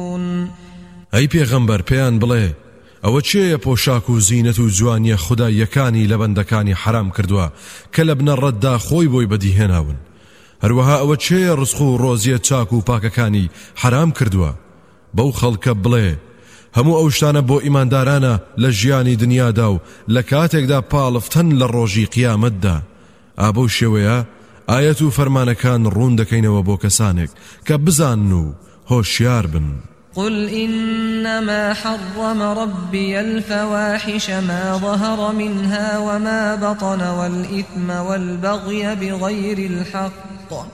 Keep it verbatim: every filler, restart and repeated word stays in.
ئەی پێغەمبەر پێیان بڵێ ئەوە چێیە پۆشاک و زینەت و جوانیە خوداییەکانی لە بەندەکانی حرام کردووە کە لە بنەڕەتدا خۆی بۆی بەدیهێناون هەروەها ئەوە چێیە ڕزق و ڕۆزیە چاک و پاکەکانی حرام کردووە بەو خەڵکە بڵێ هەموو ئەو شتانە بۆ ئیماندارانە لە ژیانی دنیادا و لە کاتێکدا پاڵفتن لە ڕۆژی قیامەتدا ئابەو شێوەیە ئاەت و فەرمانەکان ڕوون دەکەینەوە بۆ کەسانێک کە بزانن و هۆشیار بن. قل إنما حرم ربي الفواحش ما ظهر منها وما بطن والإثم والبغي بغير الحق